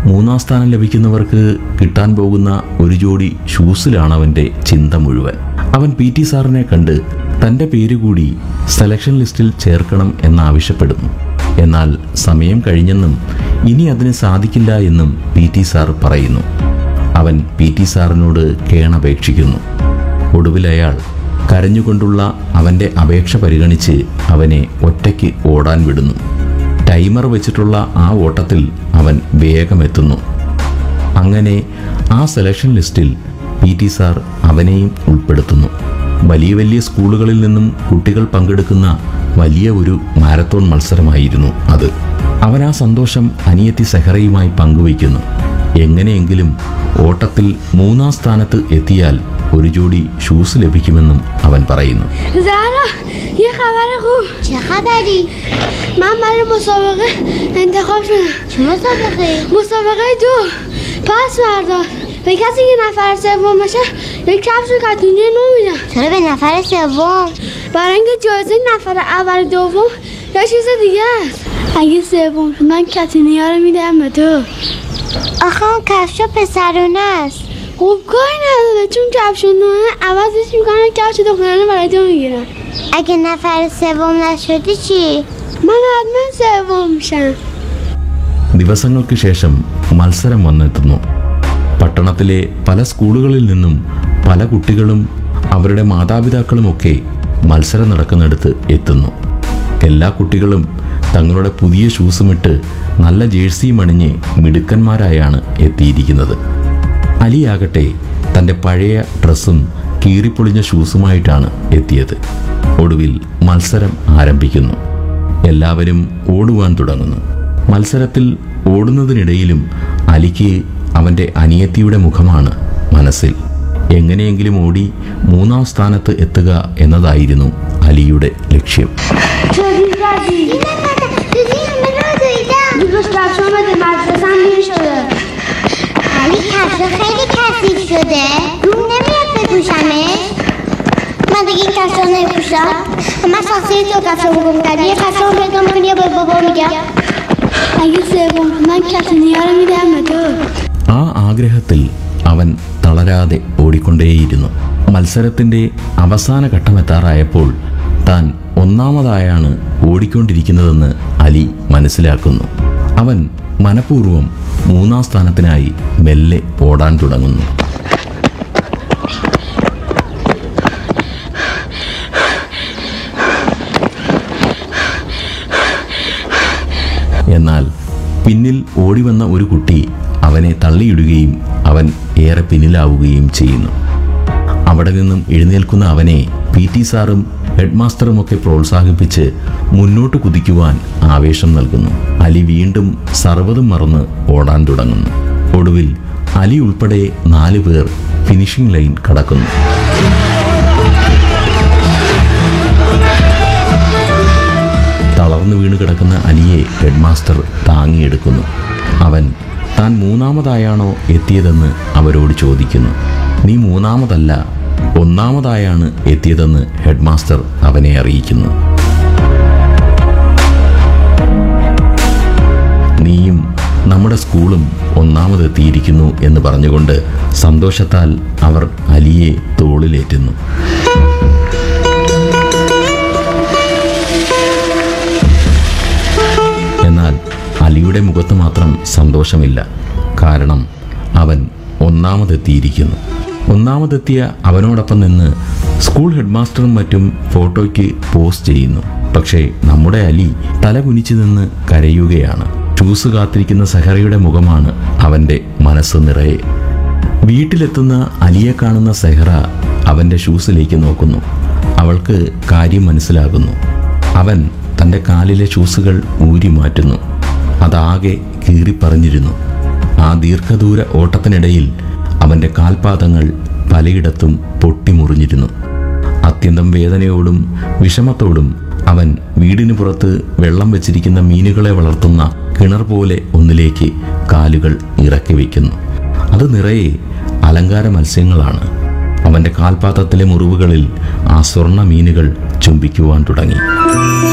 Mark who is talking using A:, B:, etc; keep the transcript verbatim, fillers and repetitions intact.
A: മൂന്നാം സ്ഥാനം ലഭിക്കുന്നവർക്ക് കിട്ടാൻ പോകുന്ന ഒരു ജോഡി ഷൂസിലാണ് അവൻ്റെ ചിന്ത മുഴുവൻ. അവൻ പി ടി സാറിനെ കണ്ട് തൻ്റെ പേര് കൂടി സെലക്ഷൻ ലിസ്റ്റിൽ ചേർക്കണം എന്നാവശ്യപ്പെടുന്നു. എന്നാൽ സമയം കഴിഞ്ഞെന്നും ഇനി അതിന് സാധിക്കില്ല എന്നും പി ടി സാർ പറയുന്നു. അവൻ പി ടി സാറിനോട് കേണപേക്ഷിക്കുന്നു. ഒടുവിൽ അയാൾ കരഞ്ഞുകൊണ്ടുള്ള അവൻ്റെ അപേക്ഷ പരിഗണിച്ച് അവനെ ഒറ്റയ്ക്ക് ഓടാൻ വിടുന്നു. ടൈമർ വെച്ചിട്ടുള്ള ആ ഓട്ടത്തിൽ അവൻ വേഗമെത്തുന്നു. അങ്ങനെ ആ സെലക്ഷൻ ലിസ്റ്റിൽ പി ടി സാർ അവനെയും ഉൾപ്പെടുത്തുന്നു. വലിയ വലിയ സ്കൂളുകളിൽ നിന്നും കുട്ടികൾ പങ്കെടുക്കുന്ന വലിയ ഒരു മാരത്തോൺ മത്സരമായിരുന്നു അത്. അവൻ ആ സന്തോഷം അനിയത്തി സെഹറയുമായി പങ്കുവയ്ക്കുന്നു. എങ്ങനെയെങ്കിലും ഓട്ടത്തിൽ മൂന്നാം സ്ഥാനത്ത് എത്തിയാൽ ഒരു ജോഡി ഷൂസ് ലഭിക്കുമെന്നും അവൻ പറയുന്നു.
B: یه خبر خوب.
C: چه خبری؟
B: من برای مسابقه انتخاب شدم.
C: چه مسابقه؟
B: مسابقه دو پس فردا به کسی که نفر سوم بشه یک کفش کتونی نو میدم.
C: چرا به نفر سوم؟
B: برای اینکه جایزه نفر اول دوم یه چیز دیگه است. اگه سوم شدن کتونی ها رو میدم به تو.
C: آخه اون کفشا پسرونه است.
B: خوب کاری نداره چون کفش نوعه عوضش میکنن کفش دخترانه برای تو میگیرن.
C: اگه نفر سوم نشدی چی؟
B: من حتما سوم میشم.
A: ദിവസങ്ങൾക്ക് ശേഷം മത്സരം വന്നെത്തുന്നു. പട്ടണത്തിലെ പല സ്കൂളുകളിൽ നിന്നും പല കുട്ടികളും അവരുടെ മാതാപിതാക്കളുമൊക്കെ മത്സരം നടക്കുന്നിടത്ത് എത്തുന്നു. എല്ലാ കുട്ടികളും തങ്ങളുടെ പുതിയ ഷൂസുമിട്ട് നല്ല ജേഴ്സിയും അണിഞ്ഞ് മിടുക്കന്മാരായാണ് എത്തിയിരിക്കുന്നത്. അലിയാകട്ടെ തൻ്റെ പഴയ ഡ്രസ്സും കീറിപ്പൊളിഞ്ഞ ഷൂസുമായിട്ടാണ് എത്തിയത്. ഒടുവിൽ മത്സരം ആരംഭിക്കുന്നു. എല്ലാവരും ഓടുവാൻ തുടങ്ങുന്നു. മത്സരത്തിൽ ഓടുന്നതിനിടയിലും അലിക്ക് അവൻ്റെ അനിയത്തിയുടെ മുഖമാണ് മനസ്സിൽ. എങ്ങനെയെങ്കിലും ഓടി മൂന്നാം സ്ഥാനത്ത് എത്തുക എന്നതായിരുന്നു അലിയുടെ ലക്ഷ്യം.
C: علی کفشا خیلی کثیف شده. روم نمیاد بپوشمش. من دیگه این کفشا نمیپوشم. من شخصی تو کفشامو گم کردی. یه کفشامو پیدا میکنی یا به بابا میگم.
B: اگه سوم من کتونی ها رو میدم به تو.
A: ആ ആഗ്രഹത്തിൽ അവൻ തളരാതെ ഓടിക്കൊണ്ടേയിരുന്നു. മത്സരത്തിൻ്റെ അവസാന ഘട്ടമെത്താറായപ്പോൾ താൻ ഒന്നാമതായാണ് ഓടിക്കൊണ്ടിരിക്കുന്നതെന്ന് അലി മനസ്സിലാക്കുന്നു. അവൻ മനഃപൂർവ്വം മൂന്നാം സ്ഥാനത്തിനായി മെല്ലെ ഓടാൻ തുടങ്ങുന്നു. എന്നാൽ പിന്നിൽ ഓടിവന്ന ഒരു കുട്ടി അവനെ തള്ളിയിടുകയും അവൻ ഏറെ പിന്നിലാവുകയും ചെയ്യുന്നു. അവിടെ നിന്നും എഴുന്നേൽക്കുന്ന അവനെ പി ടി സാറും ഹെഡ് മാസ്റ്ററുമൊക്കെ പ്രോത്സാഹിപ്പിച്ച് മുന്നോട്ട് കുതിക്കുവാൻ ആവേശം നൽകുന്നു. അലി വീണ്ടും സർവ്വതും മറന്ന് ഓടാൻ തുടങ്ങുന്നു. ഒടുവിൽ അലി ഉൾപ്പെടെ നാല് പേർ ഫിനിഷിംഗ് ലൈൻ കടക്കുന്നു. തളർന്നു വീണ് കിടക്കുന്ന അലിയെ ഹെഡ് മാസ്റ്റർ താങ്ങിയെടുക്കുന്നു. അവൻ താൻ മൂന്നാമതായാണോ എത്തിയതെന്ന് അവരോട് ചോദിക്കുന്നു. നീ മൂന്നാമതല്ല, ഒന്നാമതായാണ് എത്തിയതെന്ന് ഹെഡ് മാസ്റ്റർ അവനെ അറിയിക്കുന്നു. നീയും നമ്മുടെ സ്കൂളും ഒന്നാമതെത്തിയിരിക്കുന്നു എന്ന് പറഞ്ഞുകൊണ്ട് സന്തോഷത്താൽ അവർ അലിയെ തോളിലേറ്റുന്നു. എന്നാൽ അലിയുടെ മുഖത്ത് മാത്രം സന്തോഷമില്ല. കാരണം അവൻ ഒന്നാമതെത്തിയിരിക്കുന്നു. ഒന്നാമതെത്തിയ അവനോടൊപ്പം നിന്ന് സ്കൂൾ ഹെഡ് മാസ്റ്ററും മറ്റും ഫോട്ടോയ്ക്ക് പോസ്റ്റ് ചെയ്യുന്നു. പക്ഷേ നമ്മുടെ അലി തല കുനിച്ചു നിന്ന് കരയുകയാണ്. ഷൂസ് കാത്തിരിക്കുന്ന സെഹറയുടെ മുഖമാണ് അവൻ്റെ മനസ്സ് നിറയെ. വീട്ടിലെത്തുന്ന അലിയെ കാണുന്ന സെഹറ അവൻ്റെ ഷൂസിലേക്ക് നോക്കുന്നു. അവൾക്ക് കാര്യം മനസ്സിലാകുന്നു. അവൻ തൻ്റെ കാലിലെ ഷൂസുകൾ ഊരി മാറ്റുന്നു. അതാകെ കീറിപ്പറഞ്ഞിരുന്നു. ആ ദീർഘദൂര ഓട്ടത്തിനിടയിൽ അവൻ്റെ കാൽപാദങ്ങൾ പലയിടത്തും പൊട്ടിമുറിഞ്ഞിരുന്നു. അത്യന്തം വേദനയോടും വിഷമത്തോടും അവൻ വീടിന് പുറത്ത് വെള്ളം വെച്ചിരിക്കുന്ന മീനുകളെ വളർത്തുന്ന കിണർ പോലെ ഒന്നിലേക്ക് കാലുകൾ ഇറക്കി വയ്ക്കുന്നു. അത് നിറയെ അലങ്കാര മത്സ്യങ്ങളാണ്. അവൻ്റെ കാൽപാദത്തിലെ മുറിവുകളിൽ ആ സ്വർണ്ണ മീനുകൾ ചുംബിക്കുവാൻ തുടങ്ങി.